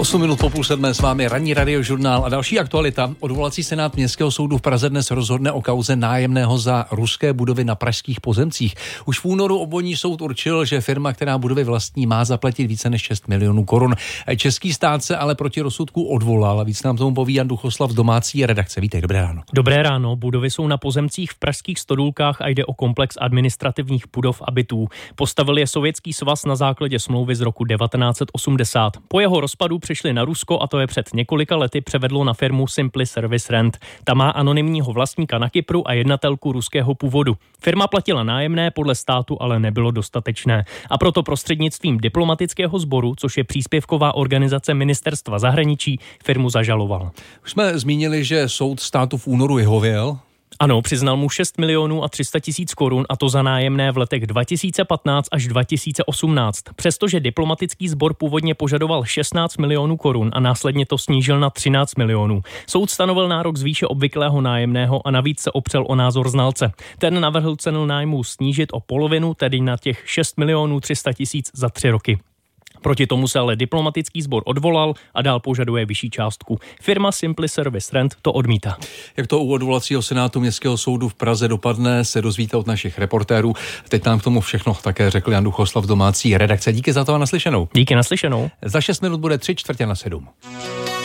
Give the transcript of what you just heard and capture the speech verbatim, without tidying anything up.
osm minut po půl sedmé s vámi ranní radiožurnál a další aktualita. Odvolací senát Městského soudu v Praze dnes rozhodne o kauze nájemného za ruské budovy na pražských pozemcích. Už v únoru obvodní soud určil, že firma, která budovy vlastní, má zaplatit více než šest milionů korun. Český stát se ale proti rozsudku odvolal a víc nám tomu poví Jan Duchoslav, domácí redakce. Vítej, dobré ráno. Dobré ráno. Budovy jsou na pozemcích v pražských Stodůlkách a jde o komplex administrativních budov a bytů. Postavil je Sovětský svaz na základě smlouvy z roku devatenáct set osmdesát. Po jeho rozpadu přišli na Rusko a to je před několika lety převedlo na firmu Simply Service Rent. Ta má anonymního vlastníka na Kypru a jednatelku ruského původu. Firma platila nájemné, podle státu ale nebylo dostatečné. A proto prostřednictvím diplomatického sboru, což je příspěvková organizace ministerstva zahraničí, firmu zažaloval. Už jsme zmínili, že soud státu v únoru vyhověl. Ano, přiznal mu šest milionů a tři sta tisíc korun a to za nájemné v letech dva tisíce patnáct až dva tisíce osmnáct. Přestože diplomatický sbor původně požadoval šestnáct milionů korun a následně to snížil na třináct milionů. Soud stanovil nárok z výše obvyklého nájemného a navíc se opřel o názor znalce. Ten navrhl cenu nájmu snížit o polovinu, tedy na těch šest milionů tři sta tisíc za tři roky. Proti tomu se ale diplomatický sbor odvolal a dál požaduje vyšší částku. Firma Simply Service Rent to odmítá. Jak to u odvolacího senátu Městského soudu v Praze dopadne, se dozvíte od našich reportérů. Teď nám k tomu všechno také řekl Jan Duchoslav, domácí redakce. Díky za to a naslyšenou. Díky, naslyšenou. Za šest minut bude tři čtvrtě na sedm.